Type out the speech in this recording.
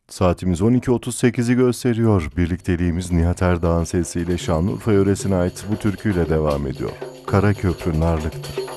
Saatimiz 12.38'i gösteriyor. Birlikteliğimiz Nihat Erdağ'ın sesiyle Şanlıurfa yöresine ait bu türküyle devam ediyor. Kara Köprü Narlık'tır.